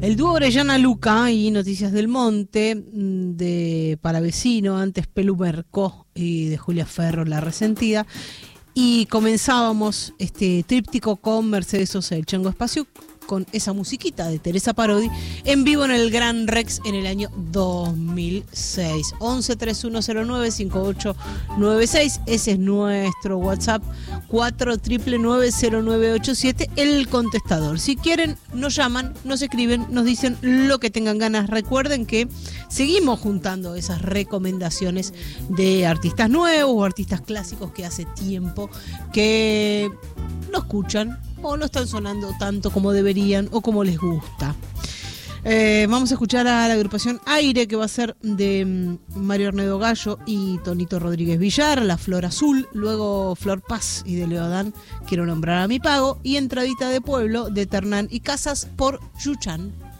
El dúo Orellana Luca y Noticias del Monte, de Palavecino, antes Pelu Mercó y de Julia Ferro, La Resentida. Y comenzábamos este tríptico con Mercedes Sosa, el Chango Espacio, con esa musiquita de Teresa Parodi en vivo en el Gran Rex en el año 2006. 11-3109-5896, ese es nuestro WhatsApp, 4990987, el contestador. Si quieren, nos llaman, nos escriben, nos dicen lo que tengan ganas. Recuerden que seguimos juntando esas recomendaciones de artistas nuevos o artistas clásicos que hace tiempo que no escuchan o no están sonando tanto como deberían o como les gusta. Vamos a escuchar a la agrupación Aire, que va a ser de Mario Arnedo Gallo y Tonito Rodríguez Villar, La Flor Azul, luego Flor Paz y de Leodán, Quiero nombrar a mi pago, y Entradita de Pueblo de Ternán y Casas por Yuchan.